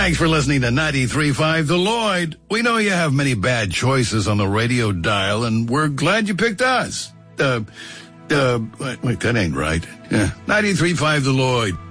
Thanks for listening to 93.5 The Lloyd. We know you have many bad choices on the radio dial, and we're glad you picked us. Wait, that ain't right. Yeah, 93.5 The Lloyd.